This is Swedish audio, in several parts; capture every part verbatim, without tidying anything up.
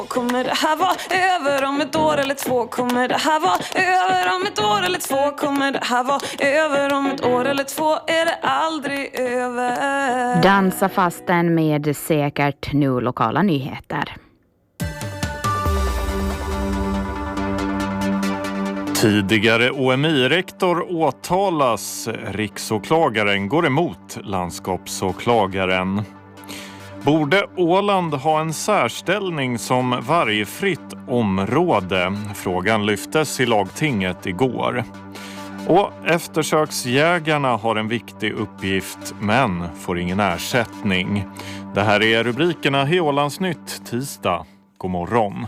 Kommer det här vara över om ett år eller två? Kommer det här vara över om ett år eller två? Kommer det här vara över om ett år eller två? Är det aldrig över? Dansa fasten med säkert nu lokala nyheter. Tidigare O M I-rektor åtalas. Riksåklagaren går emot landskapsåklagaren. Borde Åland ha en särställning som vargfritt område? Frågan lyftes i lagtinget igår. Och eftersöksjägarna har en viktig uppgift men får ingen ersättning. Det här är rubrikerna i Ålandsnytt tisdag. God morgon.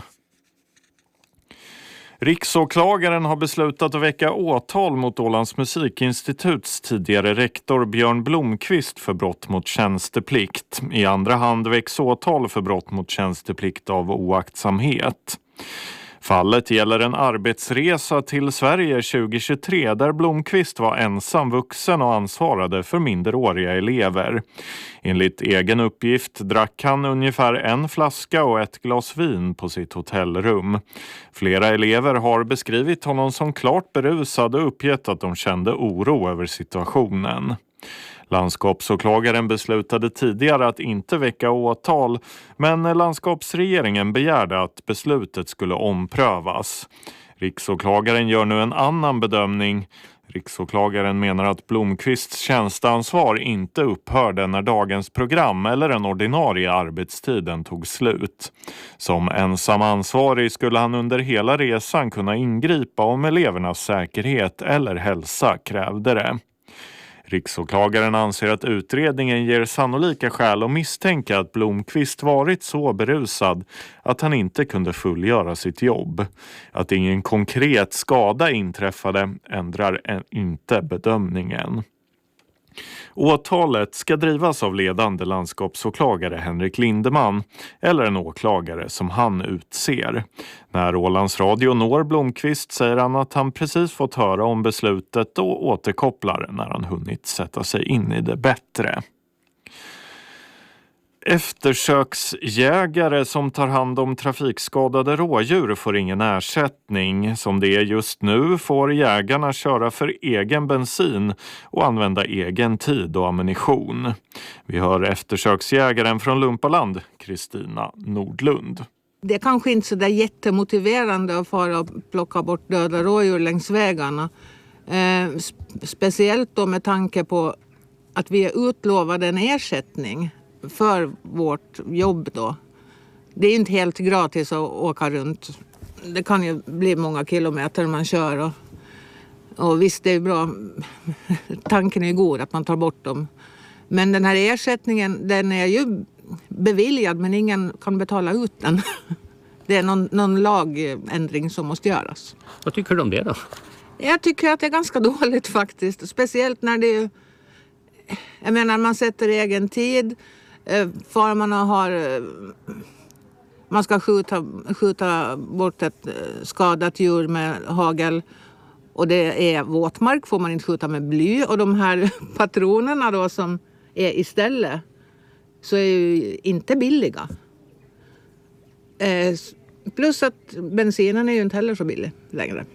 Riksåklagaren har beslutat att väcka åtal mot Ålands musikinstituts tidigare rektor Björn Blomqvist för brott mot tjänsteplikt. I andra hand väcks åtal för brott mot tjänsteplikt av oaktsamhet. Fallet gäller en arbetsresa till Sverige tjugohundratjugotre där Blomqvist var ensam vuxen och ansvarade för minderåriga elever. Enligt egen uppgift drack han ungefär en flaska och ett glas vin på sitt hotellrum. Flera elever har beskrivit honom som klart berusad och uppgett att de kände oro över situationen. Landskapsåklagaren beslutade tidigare att inte väcka åtal, men landskapsregeringen begärde att beslutet skulle omprövas. Riksåklagaren gör nu en annan bedömning. Riksåklagaren menar att Blomqvists tjänsteansvar inte upphörde när dagens program eller den ordinarie arbetstiden tog slut. Som ensam ansvarig skulle han under hela resan kunna ingripa om elevernas säkerhet eller hälsa krävde det. Riksåklagaren anser att utredningen ger sannolika skäl att misstänka att Blomqvist varit så berusad att han inte kunde fullgöra sitt jobb. Att ingen konkret skada inträffade ändrar inte bedömningen. Åtalet ska drivas av ledande landskapsåklagare Henrik Lindeman eller en åklagare som han utser. När Ålands Radio når Blomqvist säger han att han precis fått höra om beslutet och återkopplar när han hunnit sätta sig in i det bättre. Eftersöksjägare som tar hand om trafikskadade rådjur får ingen ersättning. Som det är just nu får jägarna köra för egen bensin och använda egen tid och ammunition. Vi hör eftersöksjägaren från Lumpaland, Kristina Nordlund. Det är kanske inte så där jättemotiverande att fara och plocka bort döda rådjur längs vägarna. Eh, speciellt då med tanke på att vi är utlovade en ersättning för vårt jobb då. Det är inte helt gratis att åka runt. Det kan ju bli många kilometer man kör. Och, och visst, det är bra. Tanken är ju god att man tar bort dem. Men den här ersättningen, den är ju beviljad men ingen kan betala ut den. Det är någon, någon lagändring som måste göras. Vad tycker du om det då? Jag tycker att det är ganska dåligt faktiskt. Speciellt när det, jag menar, man sätter egen tid. För man har, man ska skjuta, skjuta bort ett skadat djur med hagel. Och det är våtmark, får man inte skjuta med bly. Och de här patronerna då som är istället så är ju inte billiga. Eh, plus att bensinen är ju inte heller så billig längre.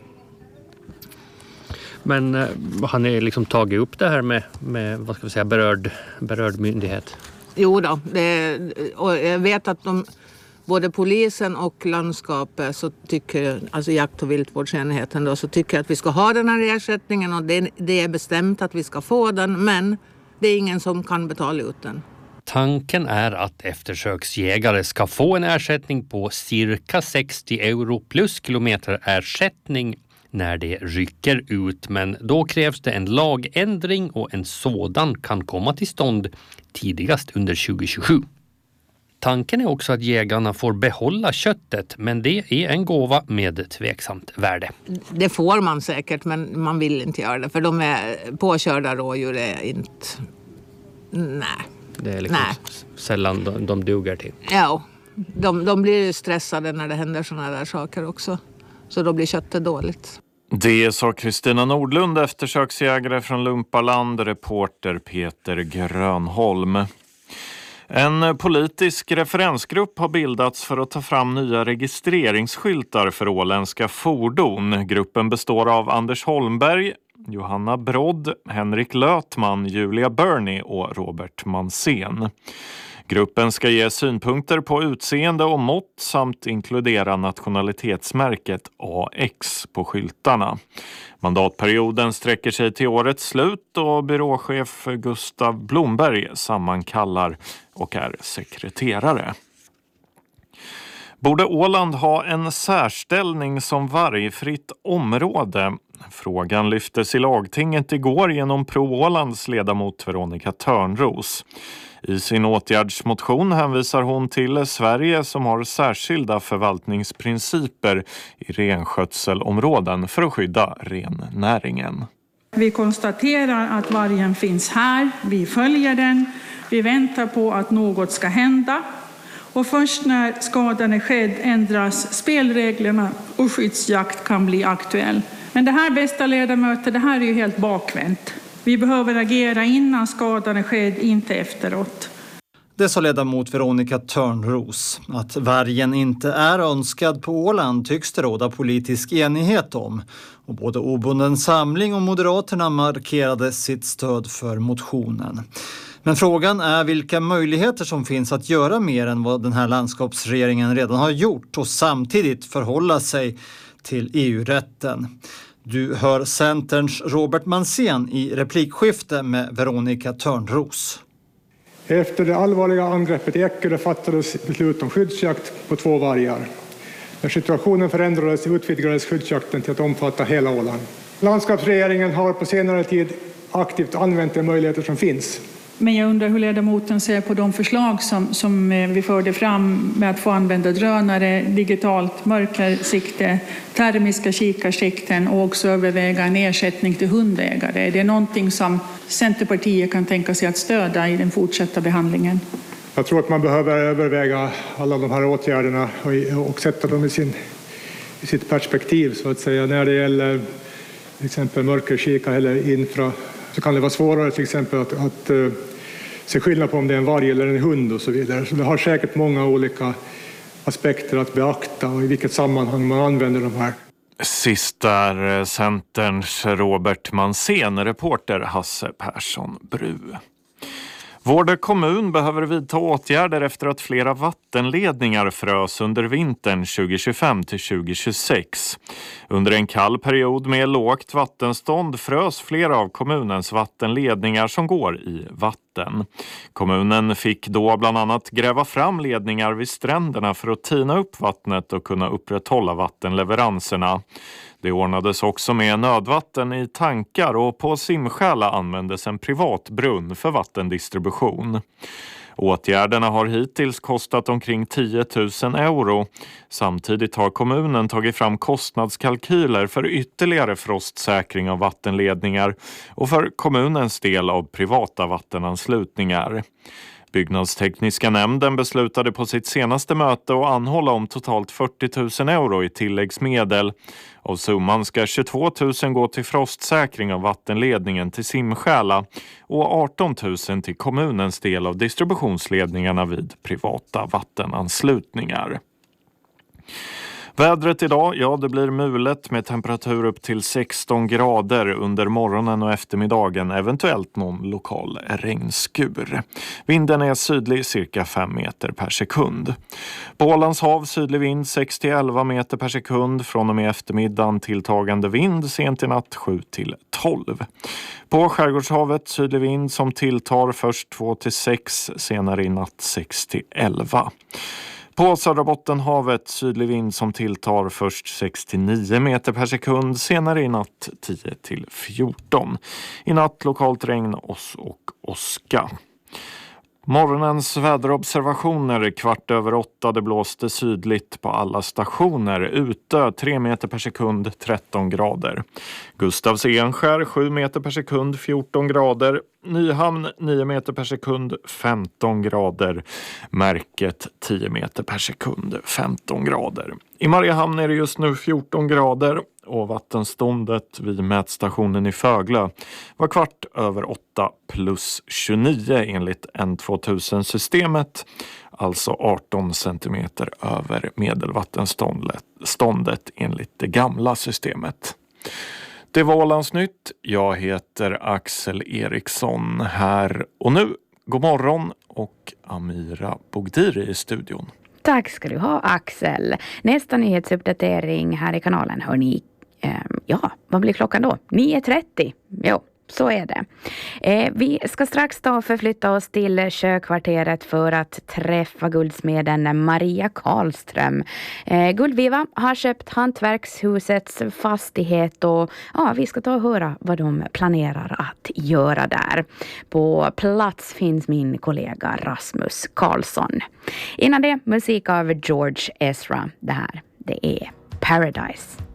Men eh, har ni liksom tagit upp det här med, med vad ska vi säga, berörd, berörd myndighet? Jo då, det, och jag vet att de, både polisen och landskapet så tycker, alltså jakt- och viltvårdsenheten då, så tycker att vi ska ha den här ersättningen och det, det är bestämt att vi ska få den, men det är ingen som kan betala ut den. Tanken är att eftersöksjägare ska få en ersättning på cirka sextio euro plus kilometerersättning när det rycker ut, men då krävs det en lagändring och en sådan kan komma till stånd tidigast under tjugohundratjugosju. Tanken är också att jägarna får behålla köttet, men det är en gåva med tveksamt värde. Det får man säkert, men man vill inte göra det, för de är påkörda rådjur är inte... Nej. Det är liksom Nej. sällan de, de duger till. Ja, de, de blir ju stressade när det händer sådana där saker också. Så då blir köttet dåligt. Det sa Kristina Nordlund, eftersöksjägare från Lumpaland, reporter Peter Grönholm. En politisk referensgrupp har bildats för att ta fram nya registreringsskyltar för åländska fordon. Gruppen består av Anders Holmberg, Johanna Brodd, Henrik Lötman, Julia Burney och Robert Mansén. Gruppen ska ge synpunkter på utseende och mått samt inkludera nationalitetsmärket A X på skyltarna. Mandatperioden sträcker sig till årets slut och byråchef Gustav Blomberg sammankallar och är sekreterare. Borde Åland ha en särställning som vargfritt område? Frågan lyftes i lagtinget igår genom Pro-Ålands ledamot Veronica Törnros. I sin åtgärdsmotion hänvisar hon till Sverige som har särskilda förvaltningsprinciper i renskötselområden för att skydda rennäringen. Vi konstaterar att vargen finns här, vi följer den, vi väntar på att något ska hända. Och först när skadan är skedd ändras spelreglerna och skyddsjakt kan bli aktuell. Men det här, bästa ledamöter, det här är ju helt bakvänt. Vi behöver agera innan skadan är skedd, inte efteråt. Det sa ledamot Veronica Törnros. Att vargen inte är önskad på Åland tycks det råda politisk enighet om. Och både Obunden samling och Moderaterna markerade sitt stöd för motionen. Men frågan är vilka möjligheter som finns att göra mer än vad den här landskapsregeringen redan har gjort och samtidigt förhålla sig till E U-rätten. Du hör Centerns Robert Mansén i replikskifte med Veronica Törnros. Efter det allvarliga angreppet i Ekerö fattades beslut om skyddsjakt på två vargar. När situationen förändrades utvidgades skyddsjakten till att omfatta hela Åland. Landskapsregeringen har på senare tid aktivt använt de möjligheter som finns. Men jag undrar hur ledamoten ser på de förslag som, som vi förde fram med att få använda drönare, digitalt mörkersikte, termiska kikarsikten och också överväga en ersättning till hundägare. Är det någonting som Centerpartiet kan tänka sig att stödja i den fortsatta behandlingen? Jag tror att man behöver överväga alla de här åtgärderna och, och sätta dem i, sin, i sitt perspektiv så att säga. När det gäller till exempel mörkerkikare eller infra så kan det vara svårare till exempel att, att uh, se skillnad på om det är en varg eller en hund och så vidare. Så det har säkert många olika aspekter att beakta och i vilket sammanhang man använder de här. Sist är Centerns Robert Mansén, reporter Hasse Persson Bru. Vårde kommun behöver vidta åtgärder efter att flera vattenledningar frös under vintern tjugo tjugofem till tjugo tjugosex. Under en kall period med lågt vattenstånd frös flera av kommunens vattenledningar som går i vatten. Kommunen fick då bland annat gräva fram ledningar vid stränderna för att tina upp vattnet och kunna upprätthålla vattenleveranserna. Det ordnades också med nödvatten i tankar och på Simskäla användes en privat brunn för vattendistribution. Åtgärderna har hittills kostat omkring tio tusen euro. Samtidigt har kommunen tagit fram kostnadskalkyler för ytterligare frostsäkring av vattenledningar och för kommunens del av privata vattenanslutningar. Byggnadstekniska nämnden beslutade på sitt senaste möte att anhålla om totalt fyrtio tusen euro i tilläggsmedel. Av summan ska tjugotvå tusen gå till frostsäkring av vattenledningen till Simskäla och arton tusen till kommunens del av distributionsledningarna vid privata vattenanslutningar. Vädret idag, ja det blir mulet med temperatur upp till sexton grader under morgonen och eftermiddagen, eventuellt någon lokal regnskur. Vinden är sydlig cirka fem meter per sekund. På Ålands hav sydlig vind sex till elva meter per sekund, från och med eftermiddagen tilltagande vind sent i natt sju till tolv. På Skärgårdshavet sydlig vind som tilltar först två till sex, senare i natt sex till elva. På södra Bottenhavet sydlig vind som tilltar först sex till nio meter per sekund, senare i natt tio till fjorton. I natt lokalt regn, oss och åska. Morgonens väderobservationer kvart över åtta, det blåste sydligt på alla stationer. Utö tre meter per sekund, tretton grader. Gustavs Enskär sju meter per sekund, fjorton grader. Nyhamn nio meter per sekund, femton grader. Märket tio meter per sekund, femton grader. I Mariehamn är det just nu fjorton grader. och vattenståndet vid mätstationen i Föglö var kvart över åtta plus tjugonio enligt N tvåtusen-systemet, alltså arton centimeter över medelvattenståndet enligt det gamla systemet. Det var Ålandsnytt. Jag heter Axel Eriksson här och nu. God morgon och Amira Bogdiri i studion. Tack ska du ha, Axel. Nästa nyhetsuppdatering här i kanalen hör ni, eh, ja, vad blir klockan då? nio trettio. Jo, så är det. Eh, vi ska strax då förflytta oss till Sjökvarteret för att träffa guldsmeden Maria Karlström. Eh, Guldviva har köpt hantverkshusets fastighet och ja, vi ska ta och höra vad de planerar att göra där. På plats finns min kollega Rasmus Karlsson. Innan det, musik av George Ezra. Det här, det är Paradise.